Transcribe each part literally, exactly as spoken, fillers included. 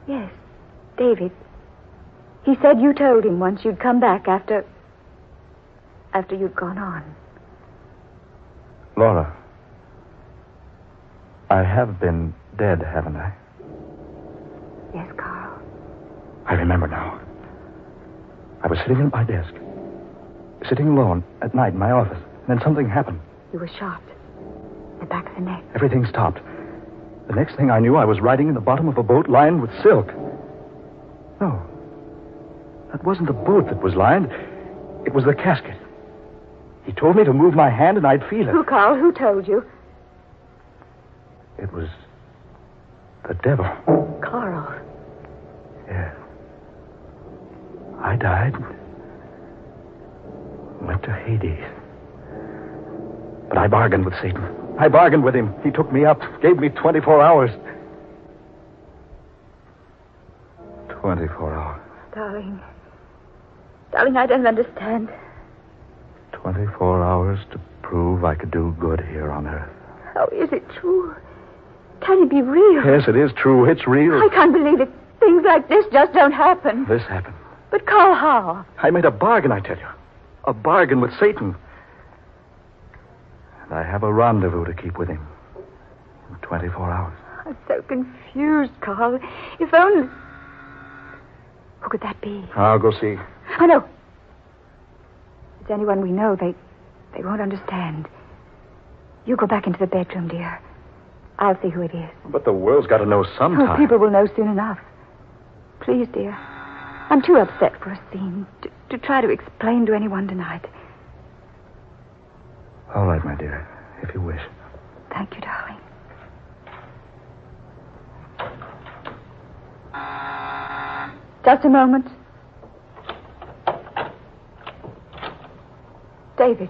Yes, David. He said you told him once you'd come back after... after you'd gone on. Laura, I have been dead, haven't I? Yes, Carl. I remember now. I was sitting at my desk, sitting alone at night in my office, and then something happened. You were shot. The back of the neck. Everything stopped. The next thing I knew, I was riding in the bottom of a boat lined with silk. No. That wasn't the boat that was lined. It was the casket. He told me to move my hand and I'd feel it. Who, Carl? Who told you? It was the devil. Carl. Yeah. I died. Went to Hades. But I bargained with Satan. I bargained with him. He took me up, gave me twenty-four hours. twenty-four hours. Darling. Darling, I don't understand. twenty-four hours to prove I could do good here on Earth. How is it true? Can it be real? Yes, it is true. It's real. I can't believe it. Things like this just don't happen. This happened. But, Carl, how? I made a bargain, I tell you. A bargain with Satan. And I have a rendezvous to keep with him. In twenty-four hours. I'm so confused, Carl. If only... Who could that be? I'll go see. Oh, no. If it's anyone we know, they... they won't understand. You go back into the bedroom, dear. I'll see who it is. But the world's got to know sometime. Oh, people will know soon enough. Please, dear. I'm too upset for a scene to, to try to explain to anyone tonight. All right, my dear, if you wish. Thank you, darling. Just a moment. David.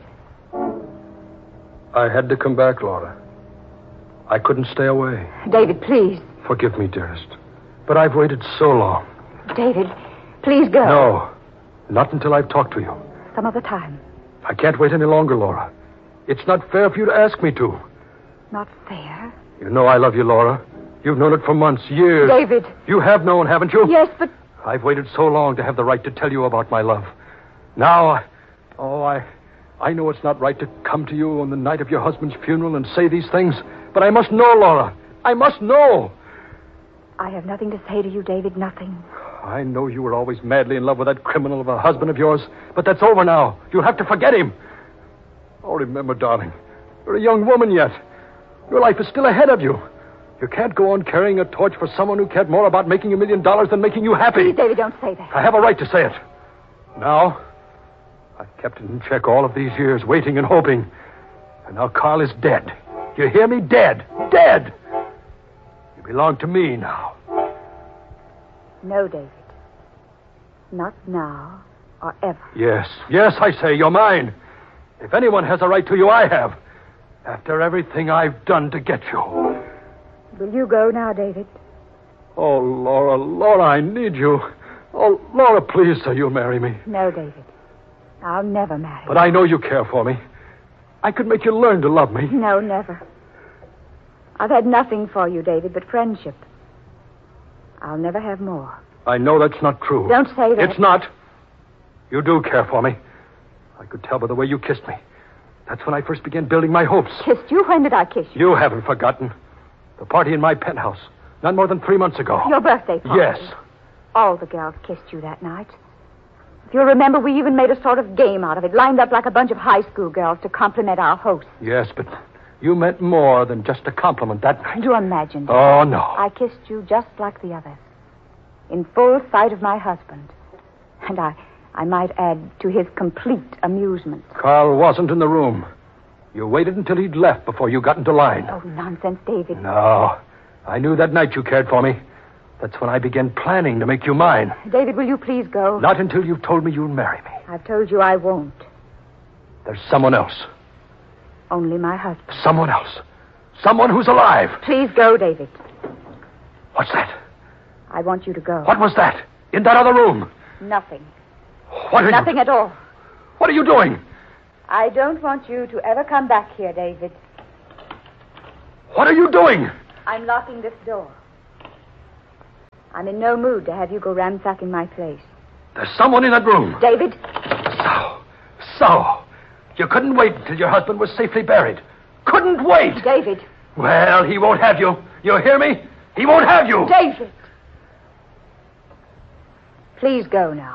I had to come back, Laura. I couldn't stay away. David, please. Forgive me, dearest. But I've waited so long. David, please go. No, not until I've talked to you. Some other time. I can't wait any longer, Laura. It's not fair for you to ask me to. Not fair? You know I love you, Laura. You've known it for months, years. David. You have known, haven't you? Yes, but... I've waited so long to have the right to tell you about my love. Now, I... Oh, I... I know it's not right to come to you on the night of your husband's funeral and say these things, but I must know, Laura. I must know. I have nothing to say to you, David, nothing. I know you were always madly in love with that criminal of a husband of yours, but that's over now. You'll have to forget him. Oh, remember, darling, you're a young woman yet. Your life is still ahead of you. You can't go on carrying a torch for someone who cared more about making a million dollars than making you happy. Please, David, don't say that. I have a right to say it. Now, I've kept it in check all of these years, waiting and hoping. And now Carl is dead. You hear me? Dead. Dead. You belong to me now. No, David. Not now or ever. Yes. Yes, I say, you're mine. If anyone has a right to you, I have. After everything I've done to get you. Will you go now, David? Oh, Laura, Laura, I need you. Oh, Laura, please, so you'll marry me. No, David. I'll never marry But I know you care for me. I could make you learn to love me. No, never. I've had nothing for you, David, but friendship. I'll never have more. I know that's not true. Don't say that. It's not. You do care for me. I could tell by the way you kissed me. That's when I first began building my hopes. Kissed you? When did I kiss you? You haven't forgotten. The party in my penthouse. Not more than three months ago. Your birthday party? Yes. All the girls kissed you that night. If you'll remember, we even made a sort of game out of it, lined up like a bunch of high school girls to compliment our host. Yes, but you meant more than just a compliment that night. Do imagine. Oh, no. I kissed you just like the others. In full sight of my husband. And I, I might add, to his complete amusement. Carl wasn't in the room. You waited until he'd left before you got into line. Oh, nonsense, David. No. I knew that night you cared for me. That's when I began planning to make you mine. David, will you please go? Not until you've told me you'll marry me. I've told you I won't. There's someone else. Only my husband. Someone else. Someone who's alive. Please go, David. What's that? I want you to go. What was that? In that other room? Nothing. What are Nothing you... at all. What are you doing? I don't want you to ever come back here, David. What are you doing? I'm locking this door. I'm in no mood to have you go ransacking my place. There's someone in that room. David? So, so, you couldn't wait until your husband was safely buried. Couldn't wait. David. Well, he won't have you. You hear me? He won't have you. David. Please go now.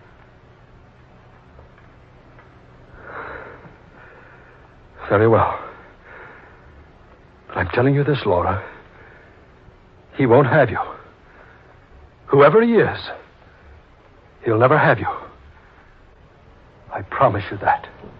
Very well. But I'm telling you this, Laura. He won't have you. Whoever he is, he'll never have you. I promise you that.